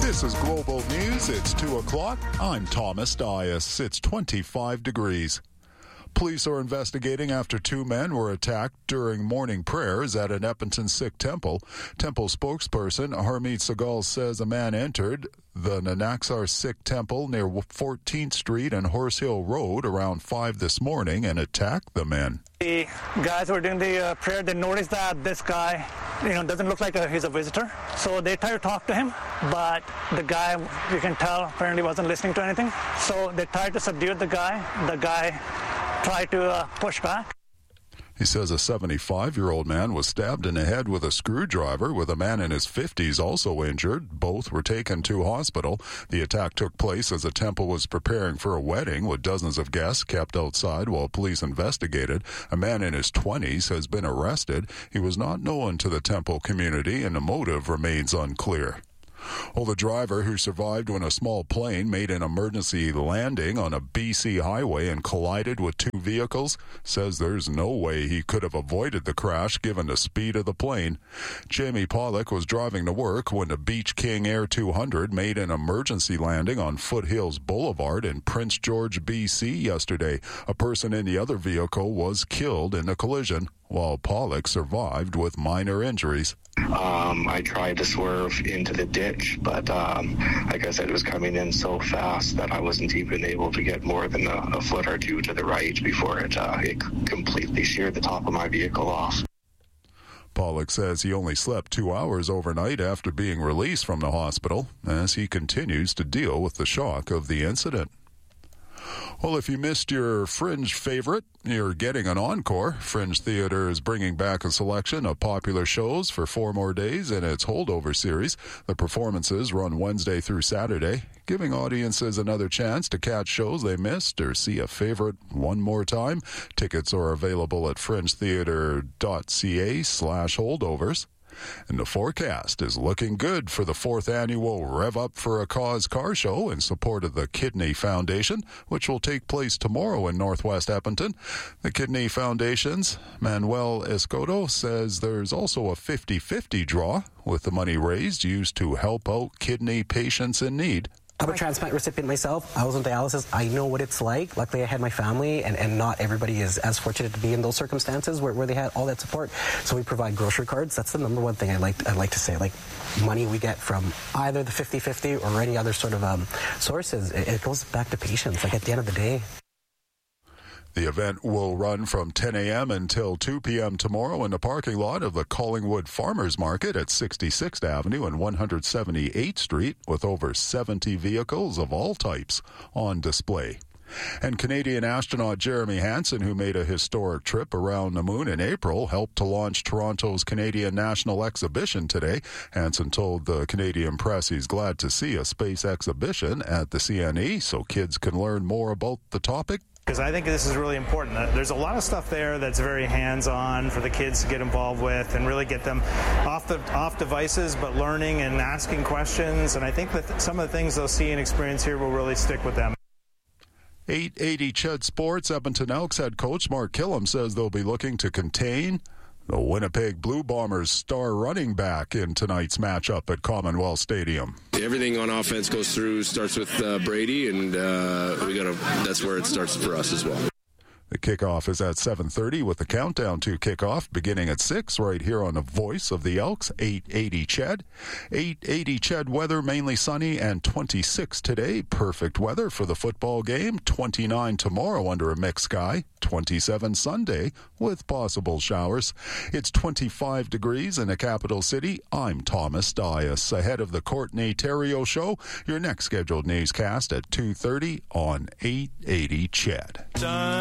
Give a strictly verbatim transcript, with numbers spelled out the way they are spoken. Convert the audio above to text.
This is Global News. It's two o'clock. I'm Thomas Dias. It's twenty-five degrees. Police are investigating after two men were attacked during morning prayers at an Edmonton Sikh temple. Temple spokesperson Harmeet Sehgal says a man entered the Nanaksar Sikh temple near fourteenth Street and Horse Hill Road around five this morning and attacked the men. The guys who were doing the uh, prayer, they noticed that this guy, you know, doesn't look like a, he's a visitor. So they tried to talk to him, but the guy, you can tell, apparently wasn't listening to anything. So they tried to subdue the guy. The guy tried to uh, push back. He says a seventy-five-year-old man was stabbed in the head with a screwdriver, with a man in his fifties also injured. Both were taken to hospital. The attack took place as a temple was preparing for a wedding with dozens of guests kept outside while police investigated. A man in his twenties has been arrested. He was not known to the temple community, and the motive remains unclear. Well, the driver who survived when a small plane made an emergency landing on a B C highway and collided with two vehicles says there's no way he could have avoided the crash given the speed of the plane. Jamie Pollock was driving to work when the Beach King Air two hundred made an emergency landing on Foothills Boulevard in Prince George, B C yesterday. A person in the other vehicle was killed in the collision, while Pollock survived with minor injuries. Um, I tried to swerve into the ditch, but um, like I said, it was coming in so fast that I wasn't even able to get more than a, a foot or two to the right before it, uh, it completely sheared the top of my vehicle off. Pollock says he only slept two hours overnight after being released from the hospital as he continues to deal with the shock of the incident. Well, if you missed your Fringe favorite, you're getting an encore. Fringe Theatre is bringing back a selection of popular shows for four more days in its Holdover series. The performances run Wednesday through Saturday, giving audiences another chance to catch shows they missed or see a favorite one more time. Tickets are available at fringetheatre.ca slash holdovers. And the forecast is looking good for the fourth annual Rev Up for a Cause car show in support of the Kidney Foundation, which will take place tomorrow in Northwest Edmonton. The Kidney Foundation's Manuel Escoto says there's also a fifty-fifty draw, with the money raised used to help out kidney patients in need. I'm a transplant recipient myself. I was on dialysis. I know what it's like. Luckily, I had my family, and, and not everybody is as fortunate to be in those circumstances where, where they had all that support. So we provide grocery cards. That's the number one thing I like, I like to say. Like, money we get from either the fifty-fifty or any other sort of um, sources, it, it goes back to patients, like at the end of the day. The event will run from ten a.m. until two p.m. tomorrow in the parking lot of the Collingwood Farmers Market at sixty-sixth Avenue and one hundred seventy-eighth Street, with over seventy vehicles of all types on display. And Canadian astronaut Jeremy Hansen, who made a historic trip around the moon in April, helped to launch Toronto's Canadian National Exhibition today. Hansen told the Canadian press he's glad to see a space exhibition at the C N E so kids can learn more about the topic. Because I think this is really important. There's a lot of stuff there that's very hands-on for the kids to get involved with and really get them off the off devices, but learning and asking questions. And I think that some of the things they'll see and experience here will really stick with them. eight eighty C H E D Sports Edmonton Elks head coach Mark Killam says they'll be looking to contain the Winnipeg Blue Bombers' star running back in tonight's matchup at Commonwealth Stadium. Everything on offense goes through, starts with uh, Brady, and uh, we gotta. That's where it starts for us as well. The kickoff is at seven thirty with the countdown to kickoff beginning at six right here on the Voice of the Elks, eight eighty C H E D. eight eighty C H E D weather, mainly sunny and twenty-six today. Perfect weather for the football game. twenty-nine tomorrow under a mixed sky. twenty-seven Sunday with possible showers. It's twenty-five degrees in the capital city. I'm Thomas Dias. Ahead of the Courtney Theriault Show, your next scheduled newscast at two thirty on eight eighty C H E D.